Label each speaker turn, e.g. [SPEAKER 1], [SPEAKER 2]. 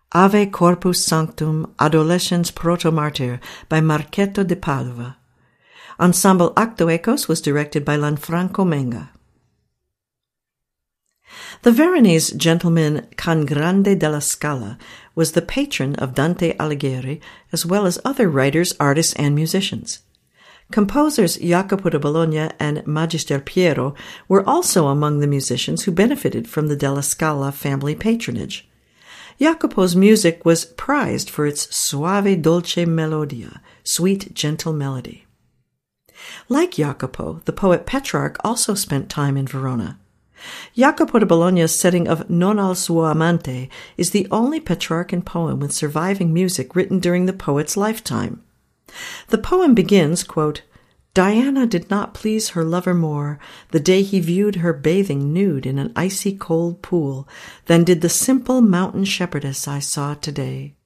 [SPEAKER 1] Ave Corpus Sanctum, Adolescens Proto-Martyr by Marchetto de Padova. Ensemble Acto Ecos was directed by Lanfranco Menga. The Veronese gentleman Cangrande della Scala was the patron of Dante Alighieri, as well as other writers, artists, and musicians. Composers Jacopo da Bologna and Magister Piero were also among the musicians who benefited from the Della Scala family patronage. Jacopo's music was prized for its suave dolce melodia, sweet, gentle melody. Like Jacopo, the poet Petrarch also spent time in Verona. Jacopo da Bologna's setting of Non al suo amante is the only Petrarchan poem with surviving music written during the poet's lifetime. The poem begins, quote, Diana did not please her lover more the day he viewed her bathing nude in an icy cold pool than did the simple mountain shepherdess I saw today.